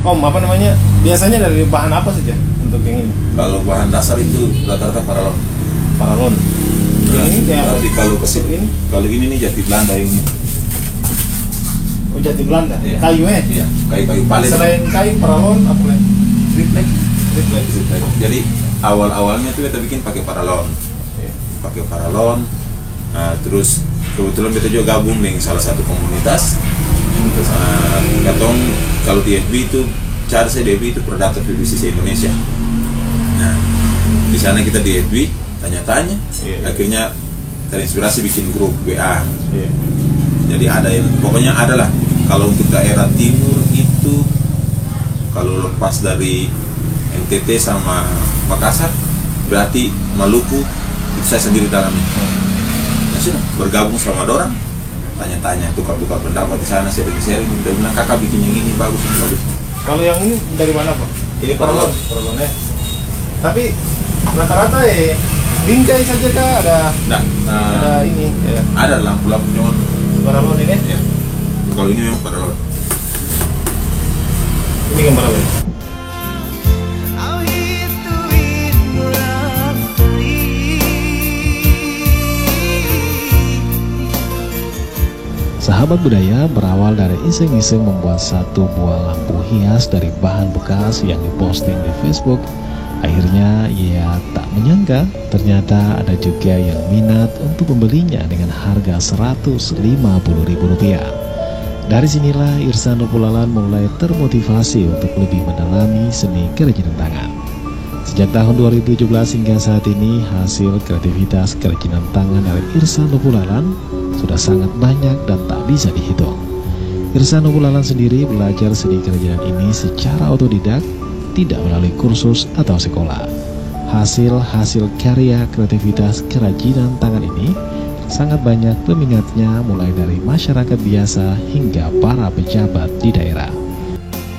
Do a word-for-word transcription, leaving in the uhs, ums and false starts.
Om, apa namanya? Biasanya dari bahan apa saja untuk yang ini? Kalau bahan dasar itu rata-rata paralon. Paralon. Nah, Ini kayak tapi kalau kesip ini? kalau ini nih jati Belanda ini. Oh, jati Belanda. Iya. Kayu eh? Iya, kayu-kayu palet. Selain kayu, paralon apa lagi? triplek. Triplek. Triplek. Jadi awal-awalnya tuh kita bikin pakai paralon. Iya. Pakai paralon. Nah, terus kebetulan kita juga gabung dengan salah satu komunitas. Terus uh, katong kalau di F B itu cari saya di F B itu predator P V C Indonesia. Nah, di sana kita di F B tanya-tanya, Iya. akhirnya terinspirasi bikin grup W A. Iya. Jadi ada yang pokoknya ada lah. Kalau untuk daerah timur itu kalau lepas dari N T T sama Makassar berarti Maluku itu saya sendiri dalamnya. Nah, sudah bergabung sama orang, tanya-tanya, tukar-tukar pendapat di sana, sharing-sharing. Dia bilang kakak bikin yang ini bagus, ini bagus. Kalau yang ini dari mana Pak? Ini paralon. Paralon ya. Tapi rata-rata ya bingkai saja kah ada? Nah, Ada uh, ini. Ya. ada lampu-lampu neon. Paralon ini? Ya. Kalau ini memang paralon. Ini gambar apa? Sahabat budaya berawal dari iseng-iseng membuat satu buah lampu hias dari bahan bekas yang diposting di Facebook. Akhirnya ia tak menyangka ternyata ada juga yang minat untuk membelinya dengan harga seratus lima puluh ribu rupiah. Dari sinilah Irsan Nopulalan mulai termotivasi untuk lebih mendalami seni kerajinan tangan. Sejak tahun dua ribu tujuh belas hingga saat ini, hasil kreativitas kerajinan tangan dari Irsan Nopulalan sudah sangat banyak dan tak bisa dihitung. Irsan Nopulalan sendiri belajar seni kerajinan ini secara otodidak, tidak melalui kursus atau sekolah. Hasil-hasil karya kreativitas kerajinan tangan ini sangat banyak peminatnya, mulai dari masyarakat biasa hingga para pejabat di daerah.